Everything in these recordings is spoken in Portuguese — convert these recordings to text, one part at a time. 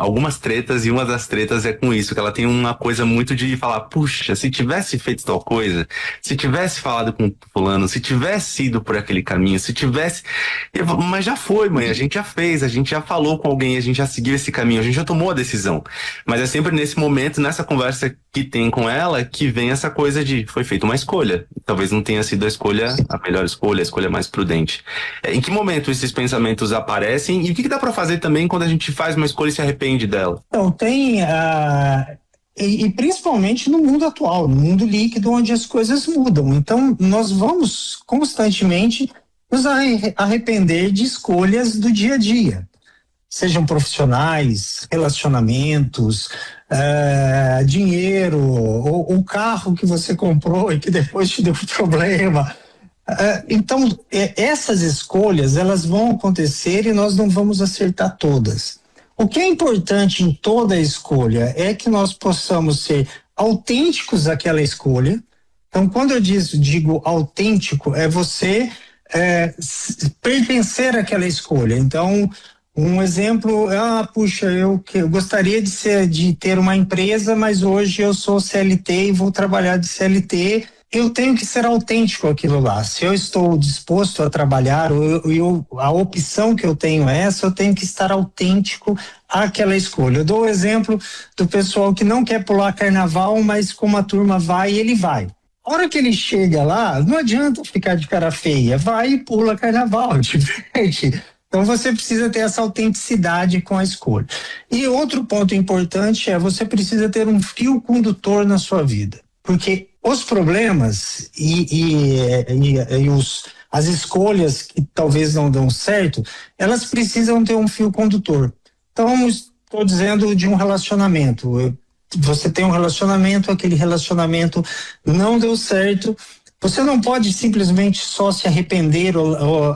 algumas tretas, e uma das tretas é com isso, que ela tem uma coisa muito de falar, puxa, se tivesse feito tal coisa, se tivesse falado com fulano, se tivesse ido por aquele caminho, se tivesse... Mas já foi, mãe, a gente já fez, a gente já falou com alguém, a gente já seguiu esse caminho, a gente já tomou a decisão. Mas é sempre nesse momento, nessa conversa que tem com ela, que vem essa coisa de, foi feita uma escolha. Talvez não tenha sido a melhor escolha, a escolha mais prudente. Em que momento esses pensamentos aparecem e o que dá pra fazer também quando a gente faz uma escolha e se arrepende dela? Então, tem... E principalmente no mundo atual, no mundo líquido, onde as coisas mudam. Então, nós vamos constantemente nos arrepender de escolhas do dia a dia. Sejam profissionais, relacionamentos, dinheiro, ou o carro que você comprou e que depois te deu problema. Então, essas escolhas, elas vão acontecer e nós não vamos acertar todas. O que é importante em toda escolha é que nós possamos ser autênticos àquela escolha. Então, quando eu digo autêntico, é você pertencer àquela escolha. Então, um exemplo, puxa, eu gostaria de ter uma empresa, mas hoje eu sou CLT e vou trabalhar de CLT. Eu tenho que ser autêntico àquilo lá. Se eu estou disposto a trabalhar, a opção que eu tenho é essa, eu tenho que estar autêntico àquela escolha. Eu dou o exemplo do pessoal que não quer pular carnaval, mas como a turma vai, ele vai. A hora que ele chega lá, não adianta ficar de cara feia, vai e pula carnaval, diverte. Então você precisa ter essa autenticidade com a escolha. E outro ponto importante é você precisa ter um fio condutor na sua vida. Porque os problemas as escolhas que talvez não dão certo, elas precisam ter um fio condutor. Então, estou dizendo de um relacionamento. Você tem um relacionamento, aquele relacionamento não deu certo. Você não pode simplesmente só se arrepender ou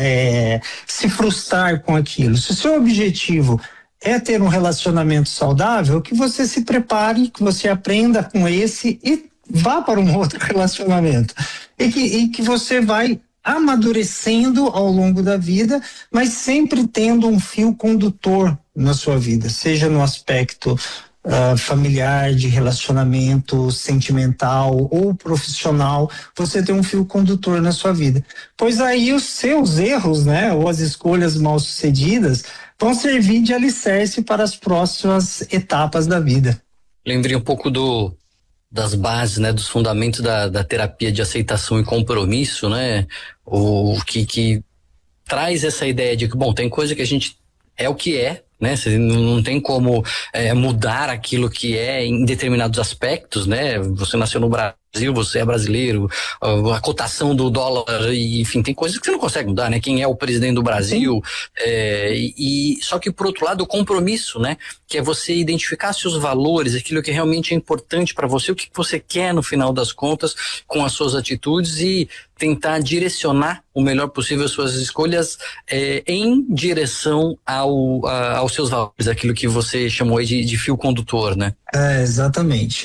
se frustrar com aquilo. Se o seu objetivo é ter um relacionamento saudável, que você se prepare, que você aprenda com esse e vá para um outro relacionamento. E que você vai amadurecendo ao longo da vida, mas sempre tendo um fio condutor na sua vida, seja no aspecto familiar, de relacionamento sentimental ou profissional, você tem um fio condutor na sua vida. Pois aí os seus erros, né, ou as escolhas mal sucedidas vão servir de alicerce para as próximas etapas da vida. Lembrei um pouco das bases, né, dos fundamentos da terapia de aceitação e compromisso, né, o que traz essa ideia de que, bom, tem coisa que a gente é o que é, né? Você não tem como mudar aquilo que é em determinados aspectos, né? Você nasceu no Brasil, você é brasileiro, a cotação do dólar, enfim, tem coisas que você não consegue mudar, né? Quem é o presidente do Brasil, só que por outro lado o compromisso, né? Que é você identificar seus valores, aquilo que realmente é importante para você, o que você quer no final das contas com as suas atitudes e tentar direcionar o melhor possível as suas escolhas em direção aos seus valores, aquilo que você chamou aí de fio condutor, né? Exatamente.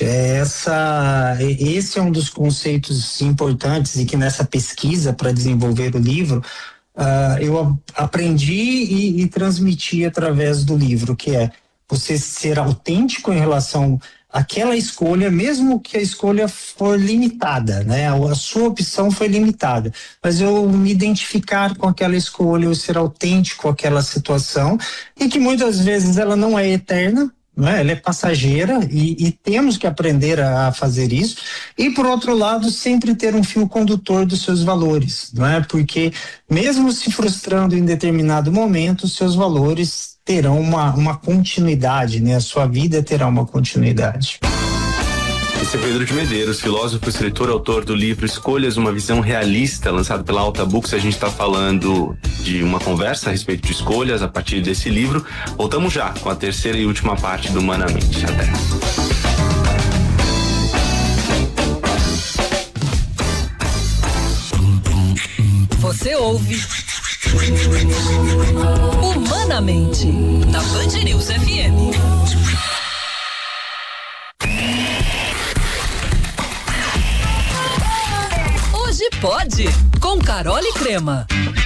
Esse é um dos conceitos importantes e que nessa pesquisa para desenvolver o livro eu aprendi e transmiti através do livro, que é você ser autêntico em relação àquela escolha, mesmo que a escolha for limitada, né? A sua opção foi limitada, mas eu me identificar com aquela escolha, eu ser autêntico àquela situação, e que muitas vezes ela não é eterna, né? Ela é passageira e temos que aprender a fazer isso. E por outro lado, sempre ter um fio condutor dos seus valores, não é? Porque mesmo se frustrando em determinado momento, os seus valores terão uma continuidade, né? A sua vida terá uma continuidade. Esse é Pedro de Medeiros, filósofo, escritor, autor do livro Escolhas, uma visão realista, lançado pela Alta Books. A gente está falando de uma conversa a respeito de escolhas a partir desse livro. Voltamos já com a terceira e última parte do Humanamente. Até. Você ouve Humanamente na Band News FM. Hoje pode, com Carole Crema.